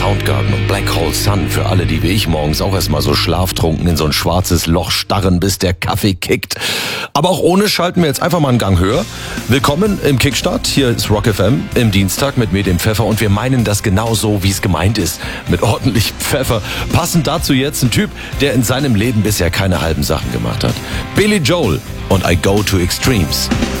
Soundgarden und Black Hole Sun für alle, die wie ich morgens auch erstmal so schlaftrunken in so ein schwarzes Loch starren, bis der Kaffee kickt. Aber auch ohne schalten wir jetzt einfach mal einen Gang höher. Willkommen im Kickstart. Hier ist Rock FM im Dienstag mit mir, dem Pfeffer. Und wir meinen das genau so, wie es gemeint ist. Mit ordentlich Pfeffer. Passend dazu jetzt ein Typ, der in seinem Leben bisher keine halben Sachen gemacht hat. Billy Joel und I Go to Extremes.